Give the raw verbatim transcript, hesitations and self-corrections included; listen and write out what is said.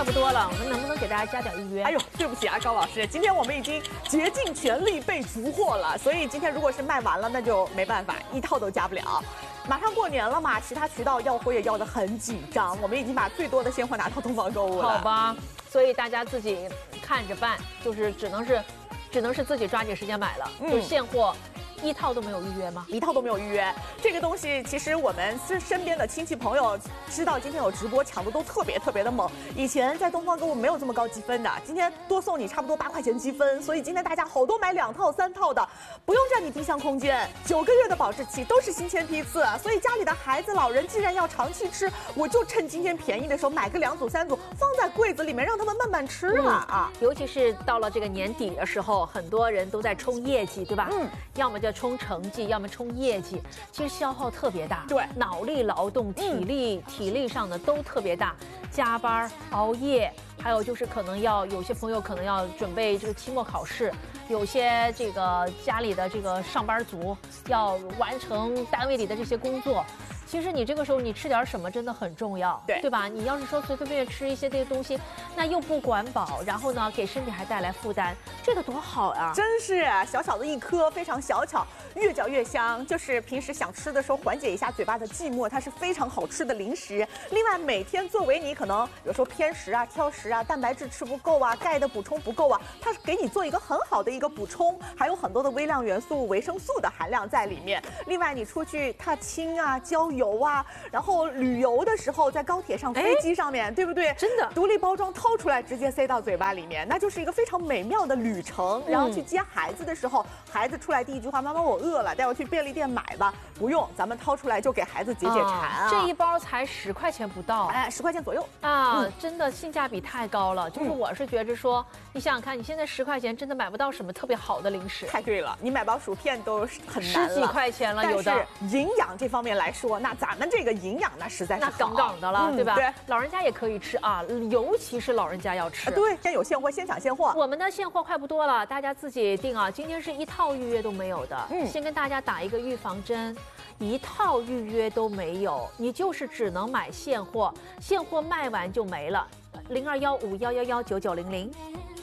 不多了，我们能不能给大家加点预约？ 哎呦，对不起啊，高老师，今天我们已经竭尽全力备足货了，所以今天如果是卖完了，那就没办法，一套都加不了。马上过年了嘛，其他渠道要货也要得很紧张，我们已经把最多的现货拿到东方购物了。 好吧，所以大家自己看着办，就是只能是，只能是自己抓紧时间买了，嗯、就是现货。一套都没有预约吗？ 一套都没有预约。这个东西其实我们是身边的亲戚朋友知道今天有直播，抢的都特别特别的猛。以前在东方购物没有这么高积分的，今天多送你差不多八块钱积分，所以今天大家好多买两套三套的，不用占你冰箱空间，九个月的保质期，都是新鲜批次，所以家里的孩子老人既然要长期吃，我就趁今天便宜的时候买个两组三组放在柜子里面，让他们慢慢吃啊、嗯、啊！ 尤其是到了这个年底的时候，很多人都在冲业绩，对吧？嗯，要么就冲成绩，要么冲业绩，其实消耗特别大。 对， 脑力劳动、体力、嗯、体力上的都特别大，加班、熬夜，还有就是可能要有些朋友可能要准备这个期末考试，有些这个家里的这个上班族要完成单位里的这些工作。其实你这个时候你吃点什么真的很重要， 对对吧？你要是说随随便便吃一些这些东西，那又不管饱，然后呢给身体还带来负担，这个多好啊！ 真是小小的一颗，非常小巧，越嚼越香。就是平时想吃的时候缓解一下嘴巴的寂寞，它是非常好吃的零食。另外，每天作为你可能有时候偏食啊、挑食啊、蛋白质吃不够啊、钙的补充不够啊，它是给你做一个很好的一个补充，还有很多的微量元素、维生素的含量在里面。另外，你出去踏青啊、郊游啊，然后旅游的时候在高铁上、飞机上面，对不对？ 真的， 独立包装掏出来直接塞到嘴巴里面，那就是一个非常美妙的旅程。然后去接孩子的时候，孩子出来第一句话：“妈妈，我饿了，带我去便利店买吧。”不用，咱们掏出来就给孩子解解馋啊。 这一包才十块钱不到， 哎，十块钱左右啊，嗯、真的性价比太高了。就是我是觉着说，嗯、你想想看，你现在十块钱真的买不到什么特别好的零食。 太对了，你买包薯片都很难了， 十几块钱了，有的。 但是营养这方面来说，那咱们这个营养那实在是那杠杠的了，嗯、对吧？ 对， 老人家也可以吃啊，尤其是老人家要吃。 啊、对，先有现货，先抢现货。 我们的现货快不多了，大家自己定啊。今天是一套预约都没有的，嗯，先跟大家打一个预防针，一套预约都没有，你就是只能买现货，现货卖完就没了。零二幺五幺幺幺九九零零。